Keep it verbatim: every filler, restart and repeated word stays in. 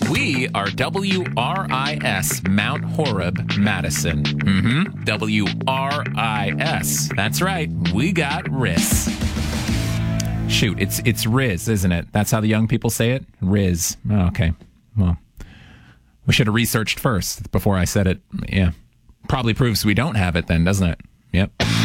We are W R I S Mount Horeb, Madison. Mm-hmm. W R I S. That's right. We got Riz. Shoot, it's it's Riz, isn't it? That's how the young people say it? Riz. Oh, okay. Well, we should have researched first before I said it. Yeah. Probably proves we don't have it then, doesn't it? Yep.